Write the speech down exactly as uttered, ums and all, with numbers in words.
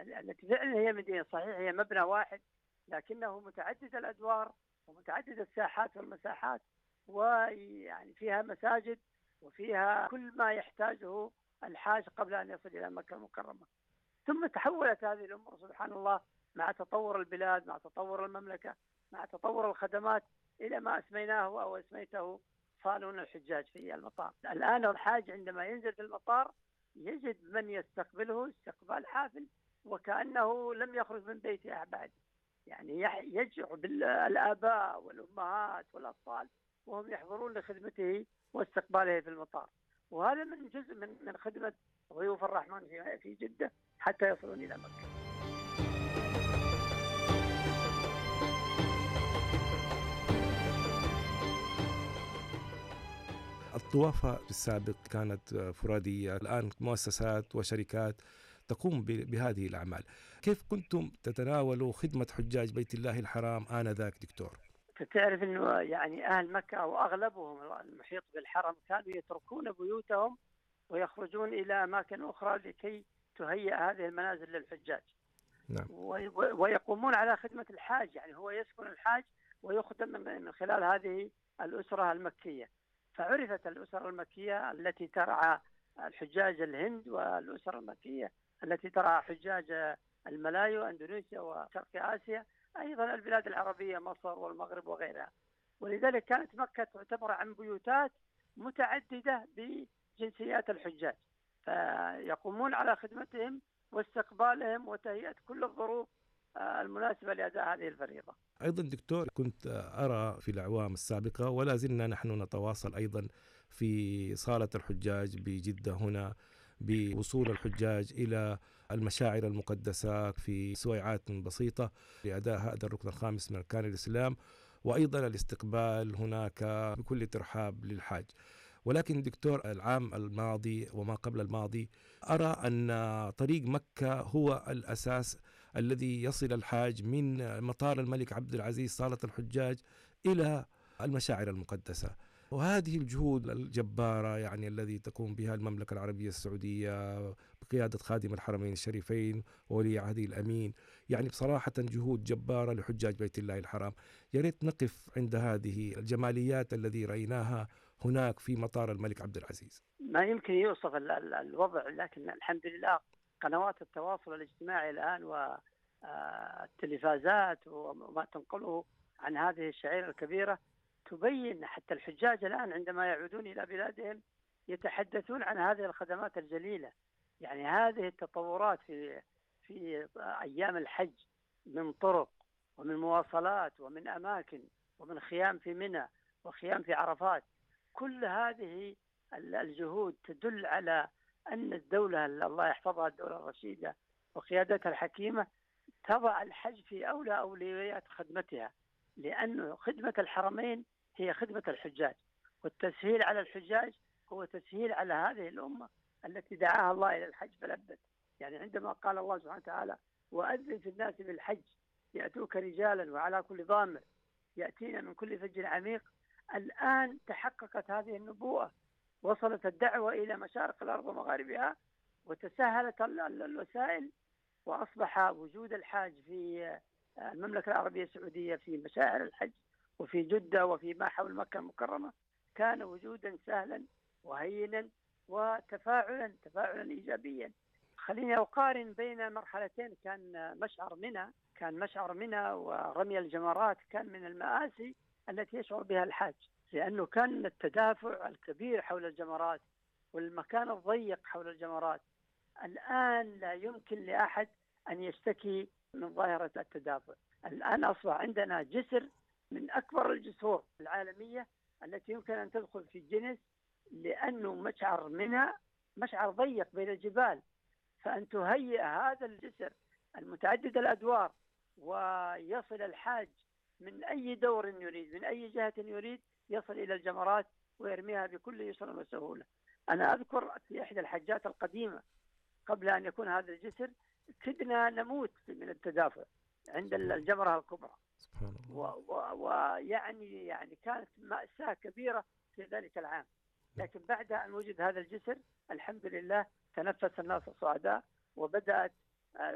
التي فعلا هي مدينة، صحيح هي مبنى واحد لكنه متعدد الأدوار ومتعدد الساحات والمساحات، ويعني فيها مساجد وفيها كل ما يحتاجه الحاج قبل أن يصل إلى مكة المكرمة. ثم تحولت هذه الأمور سبحان الله مع تطور البلاد، مع تطور المملكة، مع تطور الخدمات، إلى ما أسميناه أو أسميته صالون الحجاج في المطار. الآن الحاج عندما ينزل في المطار يجد من يستقبله استقبال حافل وكأنه لم يخرج من بيته بعد، يعني يجمع بالآباء والأمهات والأطفال وهم يحضرون لخدمته واستقباله في المطار. وهذا من جزء من من خدمة ضيوف الرحمن في في جدة حتى يصلون إلى مكة. الطوافة في السابق كانت فرادية، الآن مؤسسات وشركات تقوم بهذه الأعمال. كيف كنتم تتناولوا خدمة حجاج بيت الله الحرام آنذاك دكتور؟ تعرف أنه يعني أهل مكة أو أغلبهم المحيط بالحرم كانوا يتركون بيوتهم ويخرجون إلى أماكن أخرى لكي تهيئ هذه المنازل للحجاج. نعم. ويقومون على خدمة الحاج، يعني هو يسكن الحاج ويخدم من خلال هذه الأسرة المكية. فعرفت الأسر المكية التي ترعى الحجاج الهند، والأسر المكية التي ترعى حجاج الملايو وأندونيسيا وشرق آسيا، أيضا البلاد العربية مصر والمغرب وغيرها. ولذلك كانت مكة تعتبر عن بيوتات متعددة بجنسيات الحجاج، فيقومون على خدمتهم واستقبالهم وتهيئة كل الظروف المناسبة لأداء هذه الفريضة. أيضا دكتور كنت أرى في الأعوام السابقة ولا زلنا نحن نتواصل أيضا في صالة الحجاج بجدة هنا بوصول الحجاج إلى المشاعر المقدسة في سويعات بسيطة لأداء هذا الركن الخامس من أركان الإسلام، وأيضا الاستقبال هناك بكل ترحاب للحاج. ولكن دكتور العام الماضي وما قبل الماضي أرى أن طريق مكة هو الأساس الذي يصل الحاج من مطار الملك عبد العزيز صالة الحجاج إلى المشاعر المقدسة. وهذه الجهود الجبارة يعني الذي تقوم بها المملكة العربية السعودية بقيادة خادم الحرمين الشريفين وولي عهده الأمين، يعني بصراحة جهود جبارة لحجاج بيت الله الحرام. يا ريت نقف عند هذه الجماليات الذي رأيناها هناك في مطار الملك عبد العزيز. ما يمكن يوصف الوضع، لكن الحمد لله قنوات التواصل الاجتماعي الآن والتلفازات وما تنقله عن هذه الشعيرة الكبيرة تبين حتى الحجاج الآن عندما يعودون إلى بلادهم يتحدثون عن هذه الخدمات الجليلة. يعني هذه التطورات في في أيام الحج من طرق ومن مواصلات ومن أماكن ومن خيام في منى وخيام في عرفات، كل هذه الجهود تدل على أن الدولة الله يحفظها الدولة الرشيدة وقيادتها الحكيمة تضع الحج في أولى أولويات خدمتها، لأن خدمة الحرمين هي خدمة الحجاج، والتسهيل على الحجاج هو تسهيل على هذه الأمة التي دعاها الله إلى الحج فلبت. يعني عندما قال الله سبحانه وتعالى وأذن في الناس بالحج يأتوك رجالا وعلى كل ضامر يأتينا من كل فج عميق، الآن تحققت هذه النبوءة، وصلت الدعوة إلى مشارق الأرض ومغاربها وتسهلت الوسائل، وأصبح وجود الحاج في المملكة العربية السعودية في مشاعر الحج وفي جدة وفي ما حول مكة المكرمة كان وجودا سهلا وهينا وتفاعلا تفاعلا إيجابيا. خليني أقارن بين مرحلتين. كان مشعر منى كان مشعر منى ورمي الجمرات كان من المآسي التي يشعر بها الحاج، لأنه كان التدافع الكبير حول الجمرات والمكان الضيق حول الجمرات. الآن لا يمكن لأحد أن يشتكي من ظاهرة التدافع. الآن أصبح عندنا جسر من أكبر الجسور العالمية التي يمكن أن تدخل في الجنس، لأنه مشعر منها مشعر ضيق بين الجبال، فأن تهيئ هذا الجسر المتعدد الأدوار ويصل الحاج من أي دور يريد من أي جهة يريد يصل إلى الجمرات ويرميها بكل يسر وسهولة. أنا أذكر في إحدى الحجات القديمة قبل أن يكون هذا الجسر كدنا نموت من التدافع عند الجمرة الكبرى، سبحان الله. ويعني يعني كانت مأساة كبيرة في ذلك العام. لكن بعد أن وجد هذا الجسر الحمد لله تنفس الناس الصعداء، وبدأت